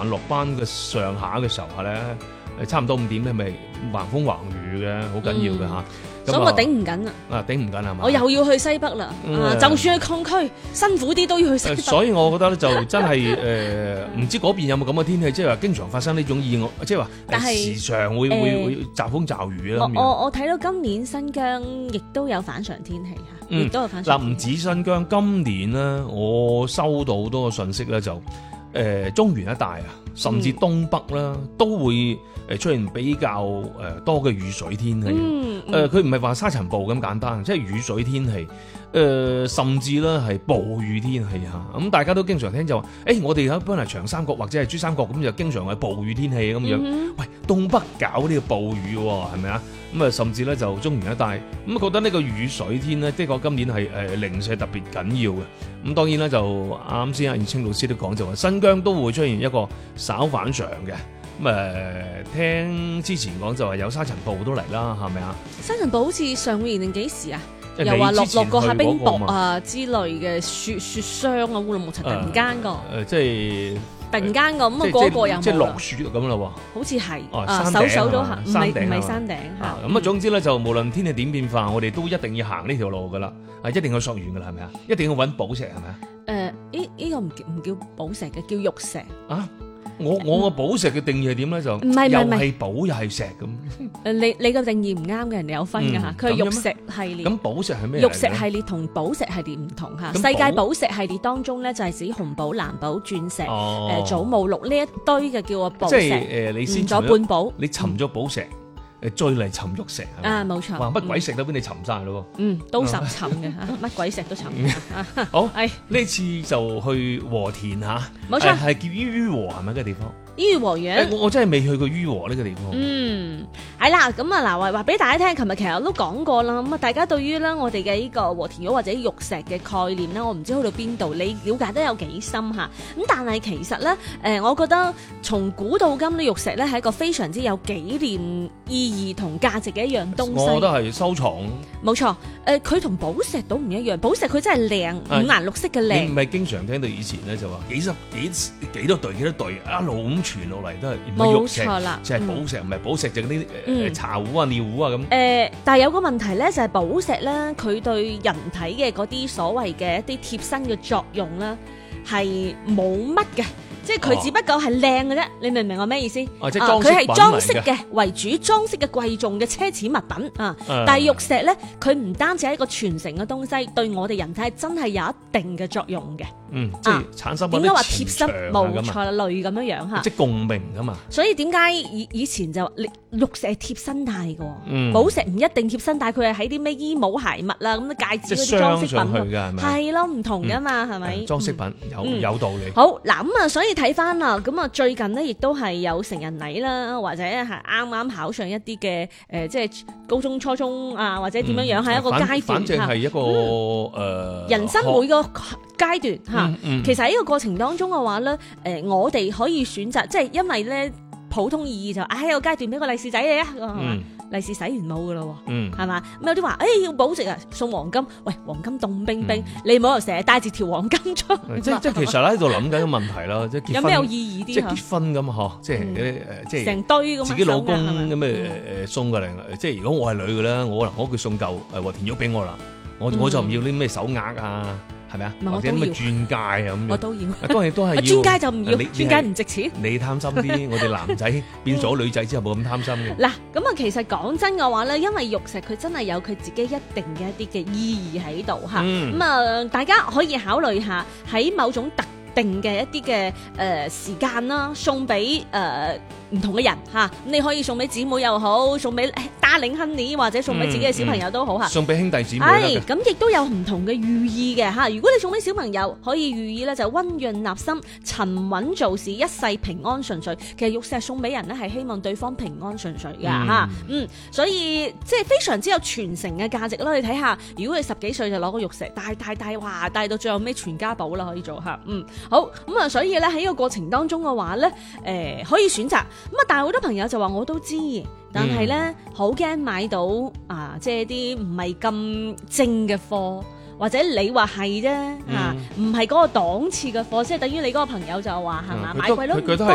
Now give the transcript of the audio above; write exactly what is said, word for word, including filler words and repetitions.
晚落班嘅上下嘅時候咧，誒差唔多五點咧，咪橫風橫雨嘅，好緊要嘅嚇。 所以我頂唔緊啦， 啊頂唔緊係嘛？ 我又要去西北啦， 嗯啊，就算去抗區，辛苦啲都要去西北。 所以我覺得咧就真係誒，唔知嗰邊有冇咁嘅天氣，即係話經常發生呢種意外，即係話但係時常會會會驟風驟雨啦。咁樣我我我睇到今年新疆亦都有反常天氣嚇，亦都有反常嗱，唔天氣。 止新疆，今年咧我收到好多個信息咧，就誒中原一帶啊，甚至東北啦，都會誒出現比較誒多嘅雨水天氣。 嗯， 誒佢唔係話沙塵暴咁簡單，即係雨水天氣，誒、呃、甚至咧係暴雨天氣嚇。咁大家都經常聽就話，誒、欸、我哋一般係長三角或者係珠三角咁就經常係暴雨天氣咁樣。 嗯、 喂，東北搞呢個暴雨喎，係咪啊？咁啊，甚至咧就中原一帶，咁覺得呢個雨水天咧，的確今年係誒零舍特別緊要嘅。咁當然啦，就啱先阿葉青老師都講就話，新疆都會出現一個稍反常嘅。咁誒，聽之前講就話有沙塵暴都嚟啦，係咪啊？ 沙塵暴好似上年定幾時啊？ 即係又話落你之前落過下冰去嗰個雹啊之類嘅雪雪霜啊，烏魯木齊突然間個， 誒、呃、即係突然間個咁啊， 即係嗰個又冇啦即係落，雪咁啦喎。 好似係哦啊， 山頂手手都啊行，唔係唔係山頂啊山頂嚇啊，。咁啊，總之咧就無論天氣點變化，我哋都一定要行呢條路噶啦，啊，一定要溯源噶啦，係咪啊？一定要揾寶石係咪啊？ 誒，呢呢個唔叫唔叫寶石嘅，叫玉石。 啊，我我個寶石嘅定義係點咧？就唔係唔係又唔係係寶又係石咁。 誒，你你個定義唔啱嘅，人哋有分嘅嚇。 嗯佢係玉咁石系列。 咁寶石係咩嚟嘅？ 玉石系列同寶石系列唔同嚇， 咁寶世界寶石系列當中咧就係指紅寶、藍寶、鑽石、 哦誒祖母綠呢一堆嘅叫做寶石， 即係誒，你先唔咗尋半寶。 你尋咗寶石，誒再嚟尋玉石係咪啊，冇錯。 哇！乜鬼石都俾你尋晒咯嗯，都實沉嘅嚇，乜鬼石都沉嘅嚇。 喎。好， 係呢次就去和田嚇， 冇錯誒係叫於和係咪個地方？ 於和園。 誒我我真係未去過於和呢個地方。 嗯，係啦，咁啊嗱，話話俾大家聽，琴日其實我都講過啦，咁啊大家對於咧我哋嘅呢個和田玉或者玉石嘅概念咧，我唔知去到邊度，你了解得有幾深嚇？咁但係其實咧，誒，我覺得從古到今咧，玉石咧係一個非常之有紀念意義同價值嘅一樣東西。 我覺得係收藏。 冇錯，誒佢同寶石都唔一樣，寶石佢真係靚， 係五顏六色嘅你靚唔。係經常聽到以前咧就話幾十幾幾多對幾多對一路咁傳落嚟都係唔係玉冇石錯啦， 就係寶石，唔係寶石就嗰啲誒嗯茶壺啊、尿壺啊咁。 誒、但係有個問題咧，就係、寶石咧，佢對人體嘅嗰啲所謂嘅一啲貼身嘅作用咧，係冇乜嘅，即係佢只不過係靚嘅啫。你明唔明我咩意思？ 哦即係啊裝飾品佢係裝飾嚟嘅為主，裝飾嘅貴重嘅奢侈物品啊。 誒但係玉石咧，佢唔單止係一個傳承嘅東西，對我哋人體係真係有一定嘅作用嘅。 嗯，即係產生點解話貼身？冇冇錯啦，類咁樣樣嚇。 即係共鳴噶嘛。 所以點解以以前就你玉石係貼身戴嘅喎， 嗯寶石唔一定貼身戴，佢係喺啲咩衣帽鞋襪啦，咁啲戒指嗰啲裝飾即係鑲上去品㗎係咪係咯，唔同噶嘛，係咪？ 誒裝飾品有嗯有道理。 好嗱，咁啊，所以睇翻啦，咁啊，最近呢，亦都係有成人禮啦，或者係啱啱考上一啲嘅誒，即係高中、初中啊，或者點樣樣，係一個反階段反正係一個誒人生每個階段嚇。 嗯嗯其實喺呢個過程當中嘅話咧，誒、我哋可以選擇，即係因為咧普通意義就，唉、有個階段俾個利是仔你啊，係嘛嗯利是洗完冇噶咯喎。 嗯係嘛？咁有啲話，誒、要保值啊，送黃金。喂，黃金凍冰冰，你唔好又成日帶住條黃金出。 嗯即即係其實喺度諗緊個問題啦，即係結婚有咩有意義啲嚇？ 即係結婚咁嗬，即係嗰啲誒即係成堆咁樣自己老公手握係咪咁誒誒送過嚟，即係如果我係女嘅咧，我可能我佢送嚿誒和田玉俾我啦，我嗯我就唔要啲咩手鐲啊，係咪啊？或者唔係我都要咩鑽戒啊咁樣。 我都要。 當然都係要。 鑽戒就唔要， 你鑽戒唔值錢。 你貪心啲，我哋男仔變咗女仔之後冇咁貪心嘅。 嗱，咁啊，其實講真嘅話咧，因為玉石佢真係有佢自己一定嘅一啲嘅意義喺度嚇， 嗯咁啊、大家可以考慮下喺某種特定嘅一啲嘅誒時間啦，送俾誒唔同嘅人嚇，咁你可以送俾姊妹又好，送俾 darling honey 或者送俾自己嘅小朋友都好嚇。 送俾兄弟姊妹係得嘅。 咁，亦都有唔同嘅寓意嘅嚇。如果你送俾小朋友，可以寓意咧就溫潤立心、沉穩做事、一世平安順遂。其實玉石送俾人咧係希望對方平安順遂㗎嚇。嗯，所以即係非常之有傳承嘅價值咯。你睇下，如果你十幾歲就攞個玉石帶帶帶，哇，帶到最後尾全家寶啦，可以做嚇。嗯，好咁啊，所以咧喺呢個過程當中嘅話咧，誒、呃、可以選擇咁啊，但係好多朋友就話我都知。但係咧，好驚買到啊，即係啲唔係咁正嘅貨，或者你話係啫嚇，唔係嗰個檔次嘅貨，即係等於你嗰個朋友就話係嘛， 嗯佢都買貴都唔佢佢都係